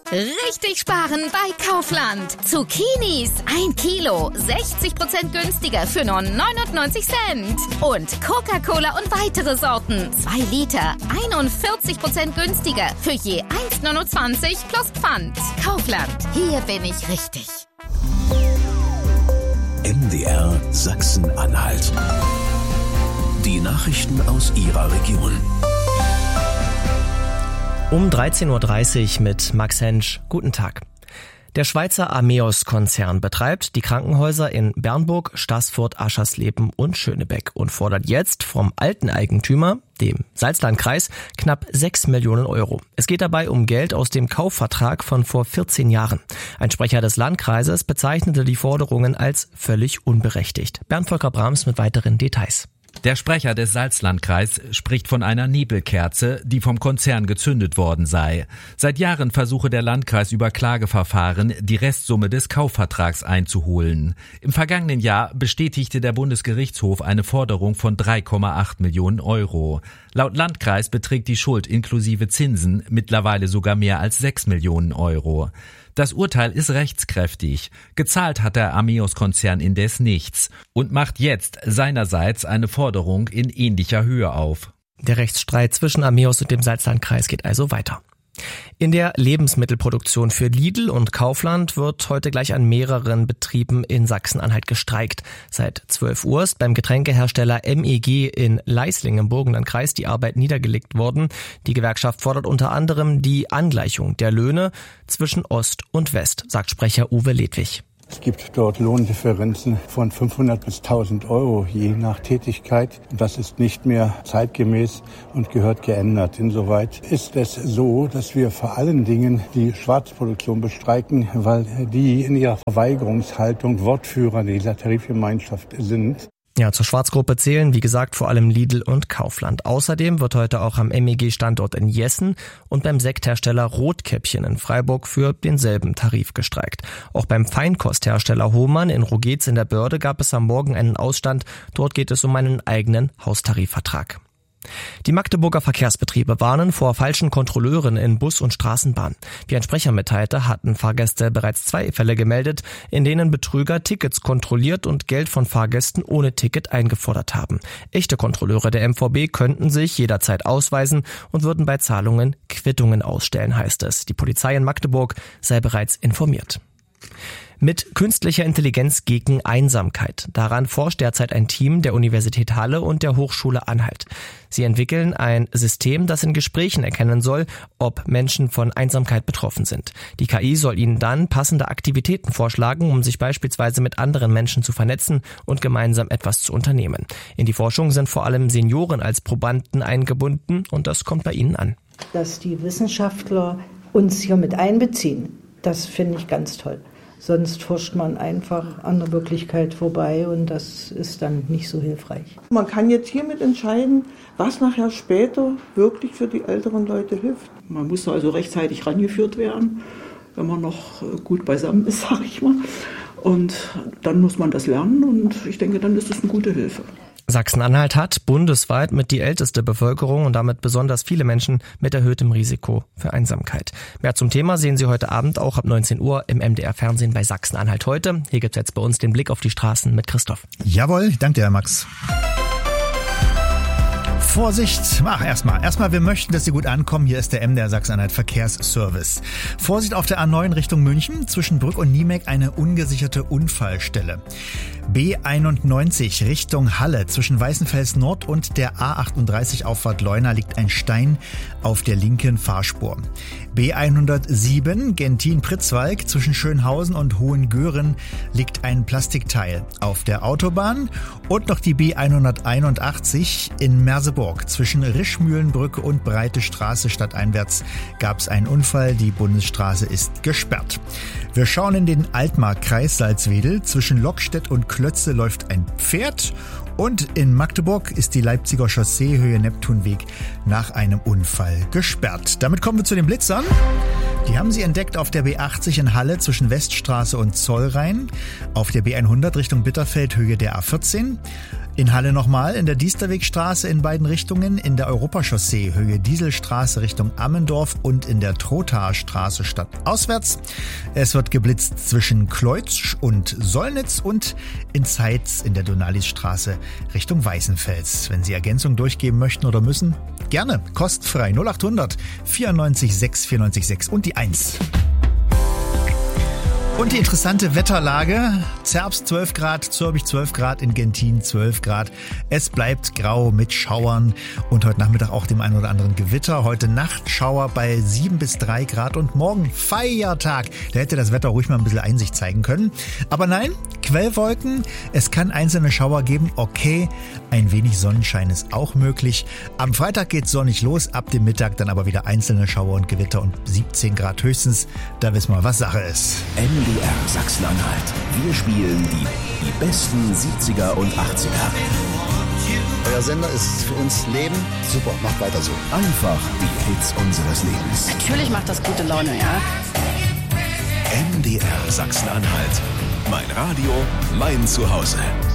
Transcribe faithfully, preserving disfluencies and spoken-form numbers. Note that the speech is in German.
Richtig sparen bei Kaufland. Zucchinis ein Kilo, sechzig Prozent günstiger für nur neunundneunzig Cent. Und Coca-Cola und weitere Sorten, zwei Liter, einundvierzig Prozent günstiger für je eins neunundzwanzig plus Pfand. Kaufland, hier bin ich richtig. M D R Sachsen-Anhalt. Die Nachrichten aus Ihrer Region. Um dreizehn Uhr dreißig mit Max Hensch. Guten Tag. Der Schweizer Ameos-Konzern betreibt die Krankenhäuser in Bernburg, Staßfurt, Aschersleben und Schönebeck und fordert jetzt vom alten Eigentümer, dem Salzlandkreis, knapp sechs Millionen Euro. Es geht dabei um Geld aus dem Kaufvertrag von vor vierzehn Jahren. Ein Sprecher des Landkreises bezeichnete die Forderungen als völlig unberechtigt. Bernd Volker Brahms mit weiteren Details. Der Sprecher des Salzlandkreis spricht von einer Nebelkerze, die vom Konzern gezündet worden sei. Seit Jahren versuche der Landkreis über Klageverfahren, die Restsumme des Kaufvertrags einzuholen. Im vergangenen Jahr bestätigte der Bundesgerichtshof eine Forderung von drei Komma acht Millionen Euro. Laut Landkreis beträgt die Schuld inklusive Zinsen mittlerweile sogar mehr als sechs Millionen Euro. Das Urteil ist rechtskräftig. Gezahlt hat der Ameos-Konzern indes nichts und macht jetzt seinerseits eine Forderung in ähnlicher Höhe auf. Der Rechtsstreit zwischen Ameos und dem Salzlandkreis geht also weiter. In der Lebensmittelproduktion für Lidl und Kaufland wird heute gleich an mehreren Betrieben in Sachsen-Anhalt gestreikt. Seit zwölf Uhr ist beim Getränkehersteller M E G in Leislingen im Burgenlandkreis die Arbeit niedergelegt worden. Die Gewerkschaft fordert unter anderem die Angleichung der Löhne zwischen Ost und West, sagt Sprecher Uwe Ledwig. Es gibt dort Lohndifferenzen von fünfhundert bis tausend Euro je nach Tätigkeit. Das ist nicht mehr zeitgemäß und gehört geändert. Insoweit ist es so, dass wir vor allen Dingen die Schwarzproduktion bestreiken, weil die in ihrer Verweigerungshaltung Wortführer dieser Tarifgemeinschaft sind. Ja, zur Schwarzgruppe zählen, wie gesagt, vor allem Lidl und Kaufland. Außerdem wird heute auch am M E G-Standort in Jessen und beim Sekthersteller Rotkäppchen in Freiburg für denselben Tarif gestreikt. Auch beim Feinkosthersteller Hohmann in Rogetz in der Börde gab es am Morgen einen Ausstand. Dort geht es um einen eigenen Haustarifvertrag. Die Magdeburger Verkehrsbetriebe warnen vor falschen Kontrolleuren in Bus und Straßenbahn. Wie ein Sprecher mitteilte, hatten Fahrgäste bereits zwei Fälle gemeldet, in denen Betrüger Tickets kontrolliert und Geld von Fahrgästen ohne Ticket eingefordert haben. Echte Kontrolleure der M V B könnten sich jederzeit ausweisen und würden bei Zahlungen Quittungen ausstellen, heißt es. Die Polizei in Magdeburg sei bereits informiert. Mit künstlicher Intelligenz gegen Einsamkeit. Daran forscht derzeit ein Team der Universität Halle und der Hochschule Anhalt. Sie entwickeln ein System, das in Gesprächen erkennen soll, ob Menschen von Einsamkeit betroffen sind. Die K I soll ihnen dann passende Aktivitäten vorschlagen, um sich beispielsweise mit anderen Menschen zu vernetzen und gemeinsam etwas zu unternehmen. In die Forschung sind vor allem Senioren als Probanden eingebunden und das kommt bei ihnen an. Dass die Wissenschaftler uns hier mit einbeziehen, das finde ich ganz toll. Sonst forscht man einfach an der Wirklichkeit vorbei und das ist dann nicht so hilfreich. Man kann jetzt hiermit entscheiden, was nachher später wirklich für die älteren Leute hilft. Man muss also rechtzeitig rangeführt werden, wenn man noch gut beisammen ist, sag ich mal. Und dann muss man das lernen und ich denke, dann ist das eine gute Hilfe. Sachsen-Anhalt hat bundesweit mit die älteste Bevölkerung und damit besonders viele Menschen mit erhöhtem Risiko für Einsamkeit. Mehr zum Thema sehen Sie heute Abend auch ab neunzehn Uhr im M D R-Fernsehen bei Sachsen-Anhalt heute. Hier gibt's jetzt bei uns den Blick auf die Straßen mit Christoph. Jawohl, danke dir, Max. Vorsicht, mach erstmal. Erstmal, wir möchten, dass Sie gut ankommen. Hier ist der M D R Sachsen-Anhalt Verkehrsservice. Vorsicht auf der A neun Richtung München, zwischen Brück und Niemek eine ungesicherte Unfallstelle. B einundneunzig Richtung Halle, zwischen Weißenfels Nord und der A achtunddreißig Auffahrt Leuna liegt ein Stein auf der linken Fahrspur. B hundertsieben Gentin-Pritzwalk, zwischen Schönhausen und Hohengören liegt ein Plastikteil auf der Autobahn. Und noch die B hunderteinundachtzig in Merseburg, zwischen Rischmühlenbrücke und Breite Straße stadteinwärts gab es einen Unfall. Die Bundesstraße ist gesperrt. Wir schauen in den Altmarkkreis Salzwedel, zwischen Lockstedt und Klötze läuft ein Pferd und in Magdeburg ist die Leipziger Chaussee Höhe Neptunweg nach einem Unfall gesperrt. Damit kommen wir zu den Blitzern. Die haben sie entdeckt auf der B achtzig in Halle zwischen Weststraße und Zollrhein, auf der B hundert Richtung Bitterfeld Höhe der A vierzehn, In Halle nochmal in der Diesterwegstraße in beiden Richtungen, in der Europachaussee Höhe Dieselstraße Richtung Ammendorf und in der Trothaarstraße stadtauswärts. Es wird geblitzt zwischen Kleutsch und Sollnitz und in Zeitz in der Donalisstraße Richtung Weißenfels. Wenn Sie Ergänzung durchgeben möchten oder müssen, gerne, kostenfrei null acht hundert vierundneunzig sechs vierundneunzig sechs und die eins. Und die interessante Wetterlage. Zerbst zwölf Grad, Zürbich zwölf Grad, in Gentin zwölf Grad. Es bleibt grau mit Schauern und heute Nachmittag auch dem einen oder anderen Gewitter. Heute Nacht Schauer bei sieben bis drei Grad und morgen Feiertag. Da hätte das Wetter ruhig mal ein bisschen Einsicht zeigen können. Aber nein, Quellwolken. Es kann einzelne Schauer geben. Okay, ein wenig Sonnenschein ist auch möglich. Am Freitag geht's sonnig los, ab dem Mittag dann aber wieder einzelne Schauer und Gewitter und siebzehn Grad höchstens. Da wissen wir, was Sache ist. M D R Sachsen-Anhalt. Wir spielen die, die besten siebziger und achtziger. Euer Sender ist für uns Leben. Super, macht weiter so. Einfach die Hits unseres Lebens. Natürlich macht das gute Laune, ja. M D R Sachsen-Anhalt. Mein Radio, mein Zuhause.